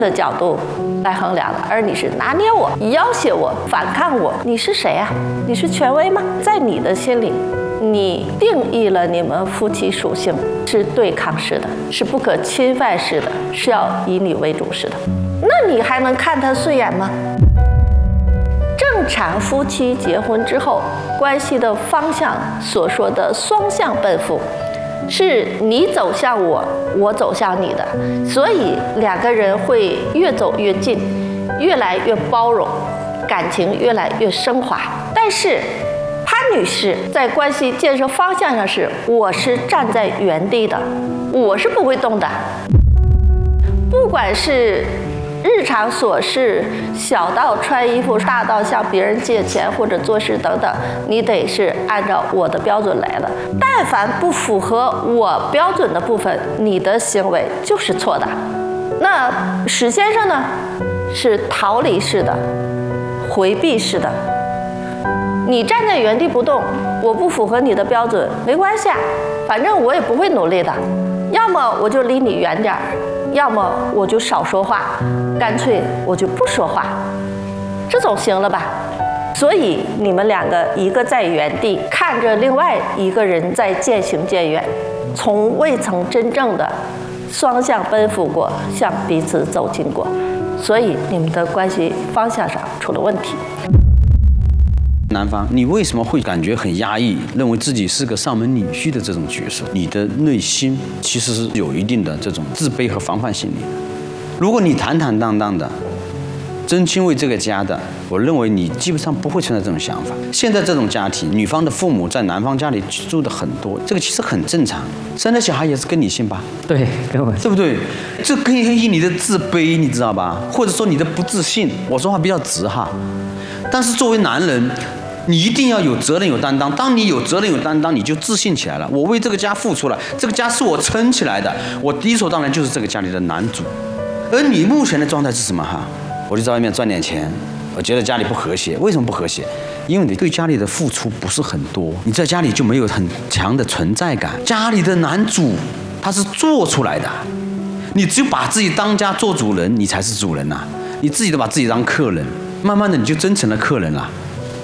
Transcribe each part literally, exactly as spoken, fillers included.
的角度来衡量的，而你是拿捏我、要挟我、反抗我。你是谁啊？你是权威吗？在你的心里，你定义了你们夫妻属性是对抗式的，是不可侵犯式的，是要以你为主式的。那你还能看他顺眼吗？正常夫妻结婚之后，关系的方向所说的双向奔赴，是你走向我，我走向你的，所以两个人会越走越近，越来越包容，感情越来越升华。但是潘女士在关系建设方向上是，我是站在原地的，我是不会动的，不管是日常琐事，小到穿衣服，大到向别人借钱或者做事等等，你得是按照我的标准来的。但凡不符合我标准的部分，你的行为就是错的。那史先生呢，是逃离式的，回避式的。你站在原地不动，我不符合你的标准，没关系啊，反正我也不会努力的。要么我就离你远点儿，要么我就少说话，干脆我就不说话，这总行了吧？所以你们两个一个在原地看着另外一个人在渐行渐远，从未曾真正的双向奔赴过，向彼此走近过，所以你们的关系方向上出了问题。 男方，你为什么会感觉很压抑，认为自己是个上门女婿的这种角色？你的内心其实是有一定的这种自卑和防范心理的。如果你坦坦荡荡的，真心为这个家的，我认为你基本上不会存在这种想法。现在这种家庭，女方的父母在男方家里住的很多，这个其实很正常。生的小孩也是跟你姓吧？ 对，跟我对不对？这可以以你的自卑，你知道吧？或者说你的不自信。我说话比较直哈，但是作为男人，你一定要有责任有担当。当你有责任有担当，你就自信起来了。我为这个家付出了，这个家是我撑起来的，我理所当然就是这个家里的男主。而你目前的状态是什么哈？我就在外面赚点钱，我觉得家里不和谐。为什么不和谐？因为你对家里的付出不是很多，你在家里就没有很强的存在感。家里的男主他是做出来的，你只有把自己当家做主人，你才是主人呐、啊。你自己都把自己当客人，慢慢的你就真成了客人了。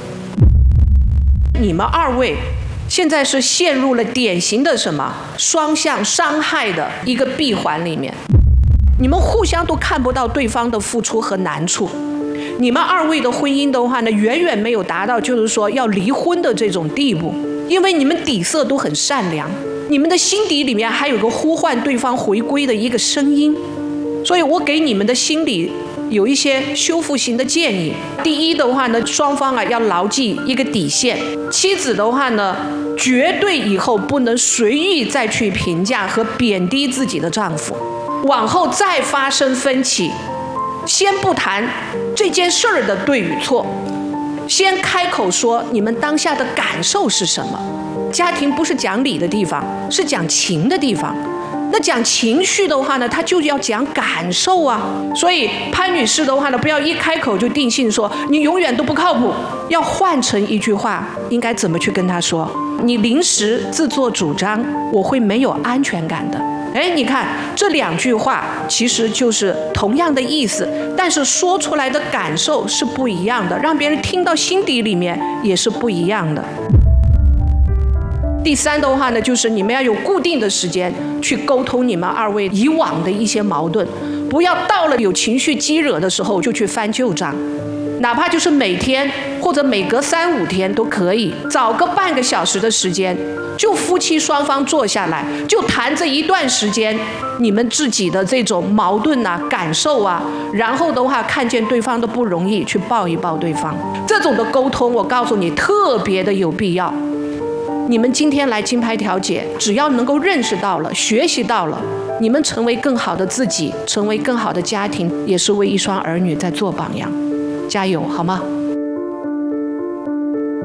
你们二位现在是陷入了典型的什么双向伤害的一个闭环里面，你们互相都看不到对方的付出和难处。你们二位的婚姻的话呢，远远没有达到就是说要离婚的这种地步，因为你们底色都很善良，你们的心底里面还有个呼唤对方回归的一个声音。所以我给你们的心理有一些修复型的建议。第一的话呢，双方啊要牢记一个底线，妻子的话呢，绝对以后不能随意再去评价和贬低自己的丈夫。往后再发生分歧，先不谈这件事儿的对与错，先开口说你们当下的感受是什么。家庭不是讲理的地方，是讲情的地方。那讲情绪的话呢，他就要讲感受啊。所以潘女士的话呢，不要一开口就定性说你永远都不靠谱，要换成一句话，应该怎么去跟他说？你临时自作主张，我会没有安全感的。哎，你看这两句话其实就是同样的意思，但是说出来的感受是不一样的，让别人听到心底里面也是不一样的。第三的话呢，就是你们要有固定的时间去沟通你们二位以往的一些矛盾，不要到了有情绪激惹的时候就去翻旧账，哪怕就是每天或者每隔三五天都可以，找个半个小时的时间，就夫妻双方坐下来，就谈这一段时间你们自己的这种矛盾啊、感受啊，然后的话看见对方的不容易，去抱一抱对方。这种的沟通，我告诉你，特别的有必要。你们今天来金牌调解，只要能够认识到了、学习到了，你们成为更好的自己，成为更好的家庭，也是为一双儿女在做榜样。加油，好吗？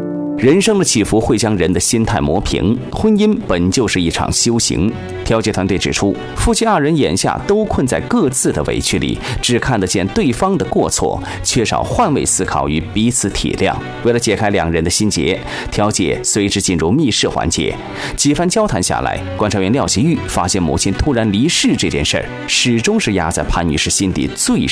人生的起伏会将人的心态磨平，婚姻本就是一场修行。调解团队指出，夫妻二人眼下都困在各自的委屈里，只看得见对方的过错，缺少换位思考与彼此体谅。为了解开两人的心结，调解随之进入密室环节。几番交谈下来，观察员廖习玉发现母亲突然离世这件事儿，始终是压在潘女士心底最